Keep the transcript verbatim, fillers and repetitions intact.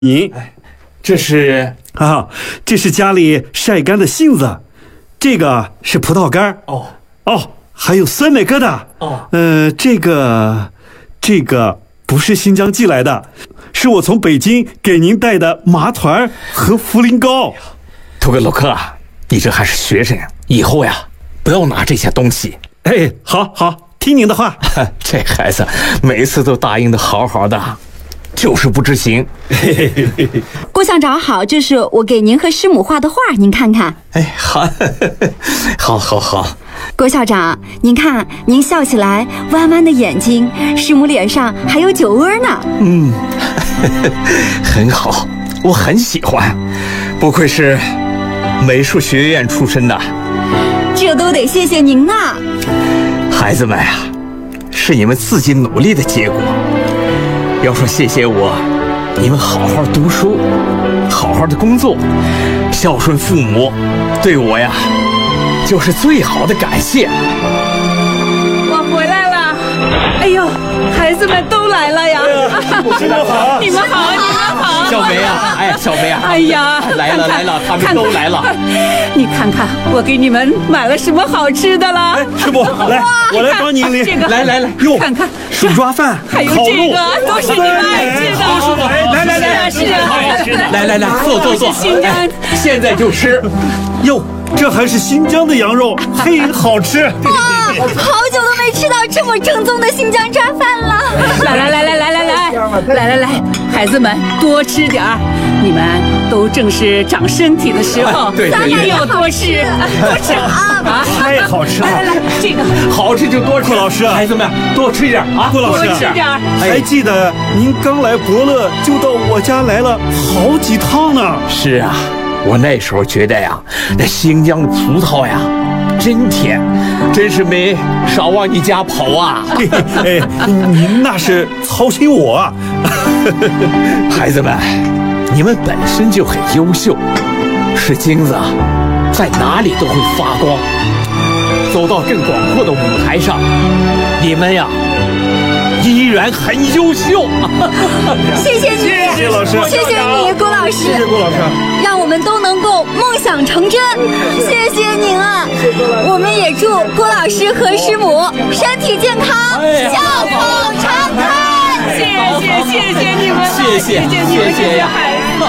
您， 这是啊，这是家里晒干的杏子，这个是葡萄干哦哦，还有酸奶疙瘩哦， 呃，这个这个不是新疆寄来的，是我从北京给您带的麻团和茯苓糕。 图格鲁克啊，你这还是学生呀，以后呀不要拿这些东西。 哎，好好听您的话。 这孩子每次都答应的好好的，就是不执行。 郭校长好，这是我给您和师母画的画，您看看。 哎，好，好，好，好。 郭校长，您看，您笑起来弯弯的眼睛，师母脸上还有酒窝呢。 嗯，很好，我很喜欢，不愧是美术学院出身的。 这都得谢谢您啊！ 孩子们呀、啊，是你们自己努力的结果。要说谢谢我，你们好好读书，好好的工作，孝顺父母，对我呀就是最好的感谢。 我回来了，哎呦，孩子们都来了呀！ 你们好， 你们好，你们好。 小梅啊，哎，小梅啊， 哎呀， 来了来了，他们都来了。 你看看，我给你们买了什么好吃的了？ 哎，师傅，来，我来帮您拎。 这个， 来来来， 哟， 看看手抓饭， 还有这个，都是你们爱吃的。 来来来， 是啊，是啊。 来来来，坐坐坐。 新疆， 现在就吃。 哟，这还是新疆的羊肉，嘿，好吃。 哇，好久都没吃到这么正宗的新疆抓饭了。 来来来来来来来来来来，孩子们多吃点儿，你们都正是长身体的时候， 对对对， 一定要多吃多吃啊！ 太好吃了！ 来来来，这个好吃就多吃。 郭老师， 孩子们多吃一点啊！ 郭老师， 多吃点。 还记得您刚来伯乐就到我家来了好几趟呢。 是啊，我那时候觉得呀，那新疆的葡萄呀真甜，真是没少往你家跑啊！ 哎，您那是操心我啊！ 孩子们，你们本身就很优秀，是金子，在哪里都会发光。走到更广阔的舞台上，你们呀依然很优秀。 谢谢你， 谢谢老师， 谢谢你，郭老师， 谢谢郭老师， 让我们都能够梦想成真。谢谢您啊！我们也祝郭老师和师母身体健康，笑口常开。 谢谢谢谢你们， 谢谢谢谢你们这些孩子。